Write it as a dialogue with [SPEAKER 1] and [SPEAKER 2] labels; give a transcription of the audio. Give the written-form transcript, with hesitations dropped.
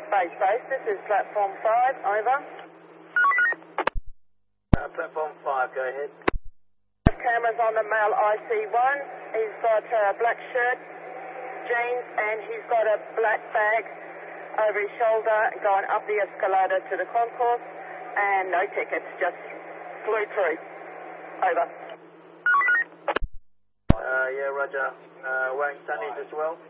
[SPEAKER 1] Base, this is platform 5, over.
[SPEAKER 2] Platform 5, go ahead.
[SPEAKER 1] Cameras on the male IC1. He's got a black shirt, jeans, and he's got a black bag over his shoulder going up the escalator to the concourse, and no tickets, just flew through. Over.
[SPEAKER 2] Yeah, roger. Wearing sunnies as well?